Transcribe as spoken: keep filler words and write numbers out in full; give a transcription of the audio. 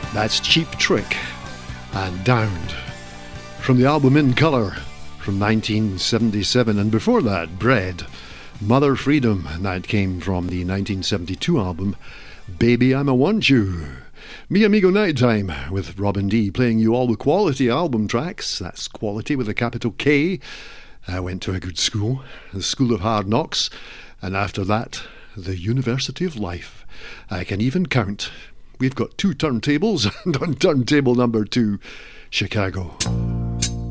That's Cheap Trick and Downed from the album In Colour from nineteen seventy-seven, and before that, Bread, Mother Freedom, and that came from the nineteen seventy-two album Baby I'm a Want You. Mi Amigo Nighttime with Robin D playing you all the quality album tracks. That's quality with a capital K. I went to a good school, the School of Hard Knocks, and after that, the University of Life. I can even count. We've got two turntables, and on turntable number two, Chicago.